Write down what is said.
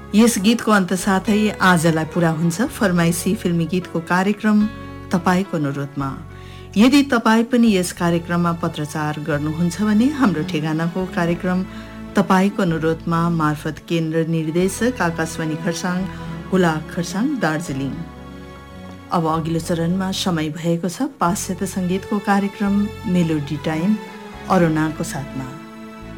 यस गीतको अन्त साथै आजलाई पूरा हुन्छ फरमाइसी फिल्मी गीतको कार्यक्रम तपाईको अनुरोधमा। यदि तपाईँ पनि यस कार्यक्रममा पत्रचार गर्नुहुन्छ भने हाम्रो ठेगानाको कार्यक्रम तपाईको अनुरोधमा मार्फत केन्द्र निर्देशक आकाशवाणी खरसाङ, हुलाक खरसाङ, दार्जिलिङ। अब अघिल्लो चरणमा समय भएको छ पाश्चात्य संगीतको कार्यक्रम मेलोडी टाइम अरुणाको साथमा।